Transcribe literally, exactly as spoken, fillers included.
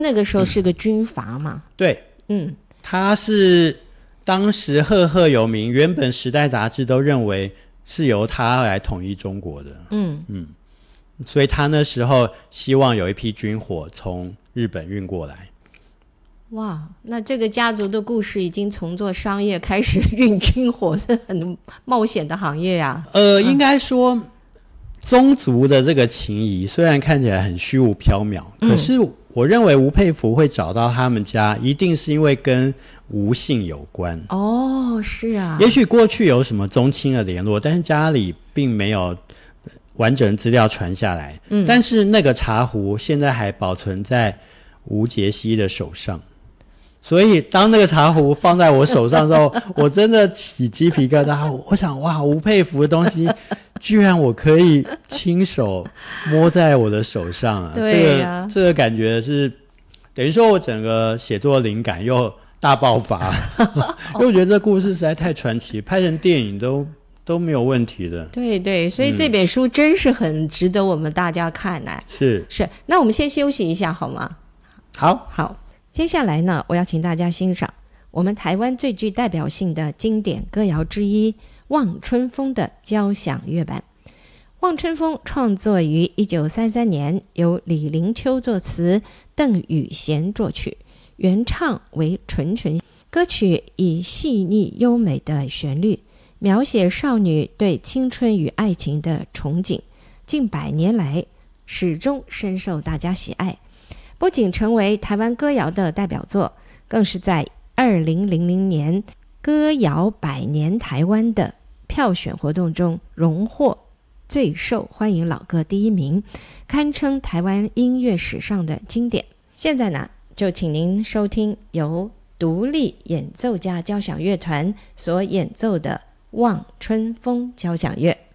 那个时候是个军阀嘛。 对， 嗯， 他是当时赫赫有名，原本时代杂志都认为是由他来统一中国的。 嗯嗯，所以他那时候希望有一批军火从日本运过来。 哇，那这个家族的故事已经从做商业开始运军火，是很冒险的行业呀。 呃，应该说宗族的这个情谊虽然看起来很虚无缥缈， 嗯， 可是我认为吴佩孚会找到他们家一定是因为跟吴姓有关。 哦，是啊， 也许过去有什么宗亲的联络，但是家里并没有完整资料传下来。嗯，但是那个茶壶现在还保存在吴杰西的手上，所以当那个茶壶放在我手上之后我真的起鸡皮疙瘩。我想，哇，吴佩孚的东西居然我可以亲手摸在我的手上啊！ 对啊， 这个这个感觉是等于说我整个写作灵感又大爆发因为我觉得这故事实在太传奇，拍成电影都都没有问题的。 对对，所以这本书真是很值得我们大家看啊。 是是，那我们先休息一下好吗？ 好好，接下来呢，我要请大家欣赏我们台湾最具代表性的经典歌谣之一《望春风》的交响乐版。《望春风》创作于一九三三年，由李陵秋作词，邓雨贤作曲，原唱为纯纯。歌曲以细腻优美的旋律描写少女对青春与爱情的憧憬，近百年来始终深受大家喜爱，不仅成为台湾歌谣的代表作，更是在二零零零年歌谣百年台湾的票选活动中荣获最受欢迎老歌第一名，堪称台湾音乐史上的经典。现在呢，就请您收听由独立演奏家交响乐团所演奏的《望春风》交响乐。